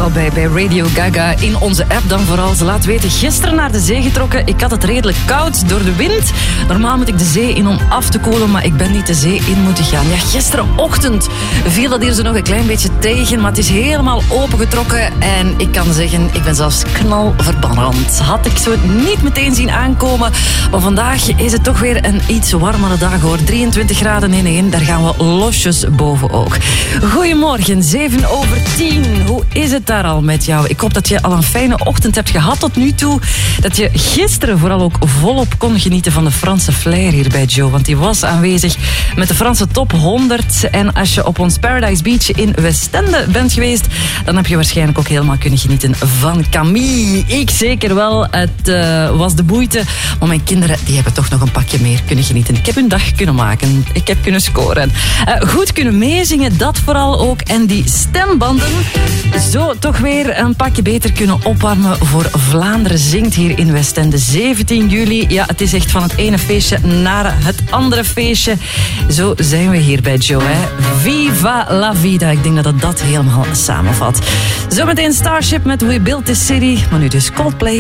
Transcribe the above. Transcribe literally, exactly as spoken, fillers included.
al bij, bij Radio Gaga in onze app dan vooral. Ze laat weten, gisteren naar de zee getrokken. Ik had het redelijk koud door de wind. Normaal moet ik de zee in om af te koelen, maar ik ben niet de zee in moeten gaan. Ja, gisterenochtend viel dat hier zo nog een klein beetje tegen, maar het is helemaal opengetrokken. En ik kan zeggen, ik ben zelfs knalverbrand. Had ik zo niet meteen zien aankomen. Maar vandaag is het toch weer een iets warmere dag hoor. drieëntwintig graden, nee nee, daar gaan we losjes boven ook. Goedemorgen, zeven over tien. Hoe is het daar al met jou? Ik hoop dat je al een fijne ochtend hebt gehad tot nu toe. Dat je gisteren vooral ook volop kon genieten van de Franse flair hier bij Joe. Want die was aanwezig met de Franse top honderd. En als je op ons Paradise Beach in Westende bent geweest, dan heb je waarschijnlijk ook helemaal kunnen genieten van Camille. Ik zeker wel. Het uh, was de moeite. Maar mijn kinderen die hebben toch nog een pakje meer kunnen genieten. Ik heb hun dag kunnen maken. Ik heb kunnen scoren. Uh, goed kunnen meezingen, dat vooral ook. En die stembanden zo toch weer een pakje beter kunnen opwarmen voor Vlaanderen zingt hier in Westende. zeventien juli, ja, het is echt van het ene feestje naar het andere feestje. Zo zijn we hier bij Joe, hè. Viva la vida. Ik denk dat het dat helemaal samenvat. Zometeen Starship met We Built This City. Maar nu dus Coldplay.